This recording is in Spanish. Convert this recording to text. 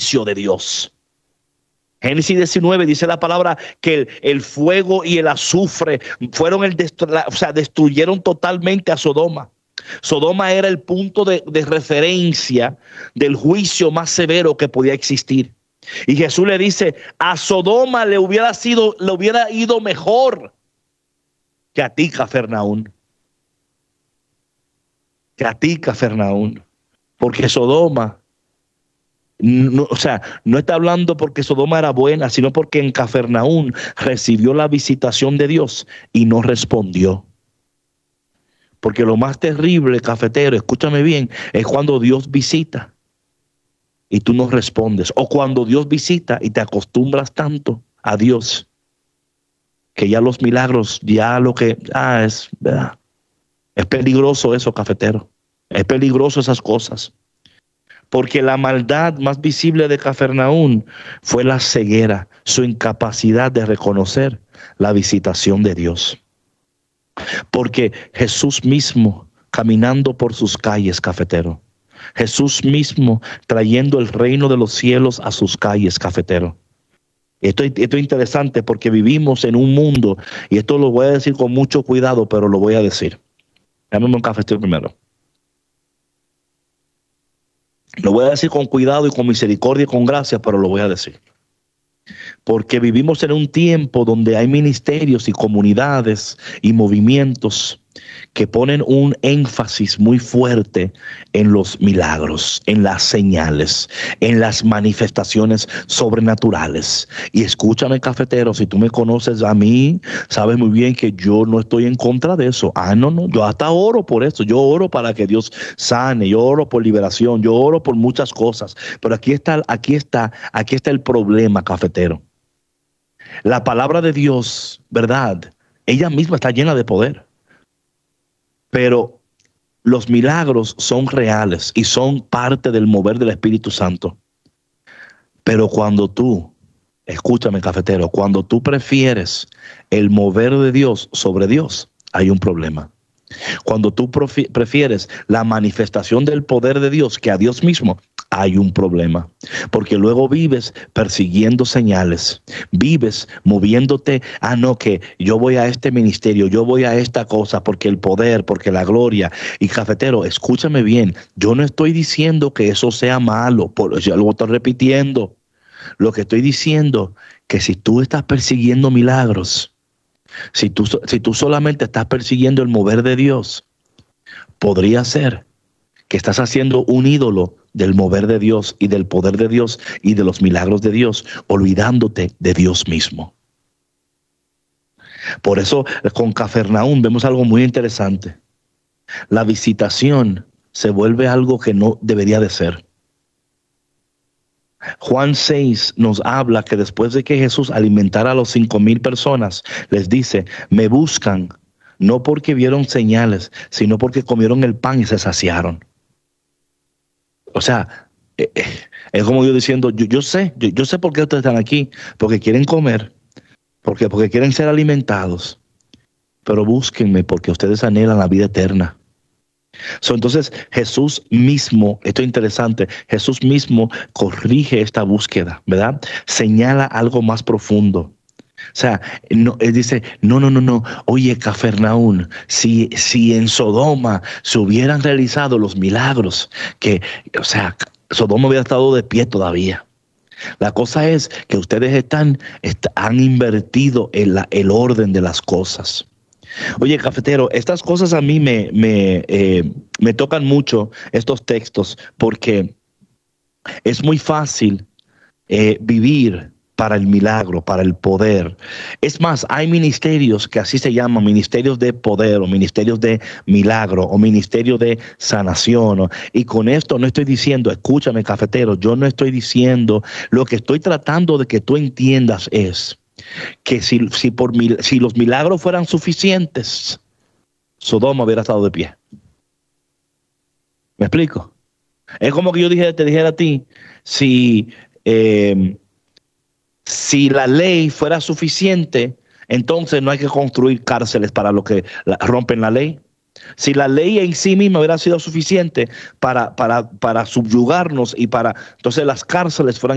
juicio de Dios. Génesis 19 dice la palabra que el fuego y el azufre fueron destruyeron totalmente a Sodoma. Sodoma era el punto de referencia del juicio más severo que podía existir. Y Jesús le dice, a Sodoma le hubiera ido mejor que a ti, Cafarnaún. Que a ti, Cafarnaún. Porque Sodoma, no está hablando porque Sodoma era buena, sino porque en Cafarnaún recibió la visitación de Dios y no respondió. Porque lo más terrible, cafetero, escúchame bien, es cuando Dios visita y tú no respondes. O cuando Dios visita y te acostumbras tanto a Dios que ya los milagros, ya lo que es, ¿verdad? Es peligroso eso, cafetero. Es peligroso esas cosas. Porque la maldad más visible de Cafarnaún fue la ceguera, su incapacidad de reconocer la visitación de Dios. Porque Jesús mismo caminando por sus calles, cafetero. Jesús mismo trayendo el reino de los cielos a sus calles, cafetero. Esto es interesante porque vivimos en un mundo, y esto lo voy a decir con mucho cuidado, pero lo voy a decir. Dame un cafetero primero. Lo voy a decir con cuidado y con misericordia y con gracia, pero lo voy a decir. Porque vivimos en un tiempo donde hay ministerios y comunidades y movimientos que ponen un énfasis muy fuerte en los milagros, en las señales, en las manifestaciones sobrenaturales. Y escúchame, cafetero, si tú me conoces a mí, sabes muy bien que yo no estoy en contra de eso. No, yo hasta oro por eso. Yo oro para que Dios sane, yo oro por liberación, yo oro por muchas cosas. Pero aquí está el problema, cafetero. La palabra de Dios, ¿verdad? Ella misma está llena de poder. Pero los milagros son reales y son parte del mover del Espíritu Santo. Pero cuando tú, escúchame, cafetero, cuando tú prefieres el mover de Dios sobre Dios, hay un problema. Cuando tú prefieres la manifestación del poder de Dios que a Dios mismo, hay un problema. Porque luego vives persiguiendo señales, vives moviéndote, que yo voy a este ministerio, yo voy a esta cosa, porque el poder, porque la gloria. Y cafetero, escúchame bien, yo no estoy diciendo que eso sea malo, ya lo estoy repitiendo. Lo que estoy diciendo, que si tú estás persiguiendo milagros, si tú solamente estás persiguiendo el mover de Dios, podría ser que estás haciendo un ídolo del mover de Dios y del poder de Dios y de los milagros de Dios, olvidándote de Dios mismo. Por eso con Cafarnaún vemos algo muy interesante. La visitación se vuelve algo que no debería de ser. Juan 6 nos habla que después de que Jesús alimentara a los 5,000 personas, les dice, me buscan no porque vieron señales, sino porque comieron el pan y se saciaron. O sea, es como yo diciendo, yo sé por qué ustedes están aquí, porque quieren comer, porque quieren ser alimentados, pero búsquenme porque ustedes anhelan la vida eterna. Entonces Jesús mismo, esto es interesante, Jesús mismo corrige esta búsqueda, ¿verdad? Señala algo más profundo. O sea, él dice, no. Oye, Cafarnaún, si en Sodoma se hubieran realizado los milagros, Sodoma hubiera estado de pie todavía. La cosa es que ustedes han invertido el orden de las cosas. Oye, cafetero, estas cosas a mí me tocan mucho, estos textos, porque es muy fácil vivir para el milagro, para el poder. Es más, hay ministerios que así se llaman, ministerios de poder o ministerios de milagro o ministerio de sanación. Y con esto no estoy diciendo, escúchame, cafetero, yo no estoy diciendo, lo que estoy tratando de que tú entiendas es que si los milagros fueran suficientes, Sodoma hubiera estado de pie. ¿Me explico? Es como que te dijera a ti, si la ley fuera suficiente, entonces no hay que construir cárceles para los que rompen la ley. Si la ley en sí misma hubiera sido suficiente para subyugarnos entonces las cárceles fueran